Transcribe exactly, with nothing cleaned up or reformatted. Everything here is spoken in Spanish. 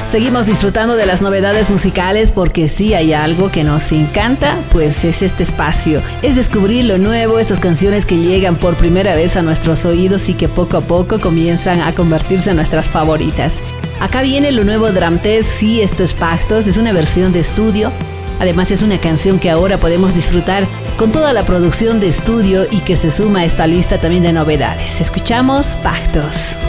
Seguimos disfrutando de las novedades musicales porque si hay algo que nos encanta, pues es este espacio. Es descubrir lo nuevo, esas canciones que llegan por primera vez a nuestros oídos y que poco a poco comienzan a convertirse en nuestras favoritas. Acá viene lo nuevo Drum Test, sí, esto es Pactos, es una versión de estudio. Además es una canción que ahora podemos disfrutar con toda la producción de estudio y que se suma a esta lista también de novedades. Escuchamos Pactos.